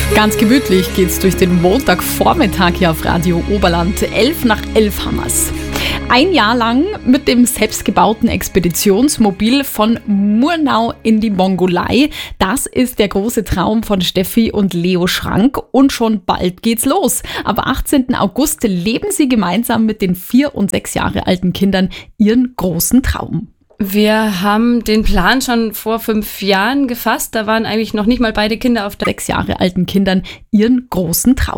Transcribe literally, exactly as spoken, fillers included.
Ganz gemütlich geht's durch den Montagvormittag hier auf Radio Oberland. Elf nach elf haben wir's. Ein Jahr lang mit dem selbstgebauten Expeditionsmobil von Murnau in die Mongolei. Das ist der große Traum von Steffi und Leo Schrank. Und schon bald geht's los. Am achtzehnten August leben sie gemeinsam mit den vier- und sechs Jahre alten Kindern ihren großen Traum. Wir haben den Plan schon vor fünf Jahren gefasst. Da waren eigentlich noch nicht mal beide Kinder auf der Sechs Jahre alten Kindern ihren großen Traum.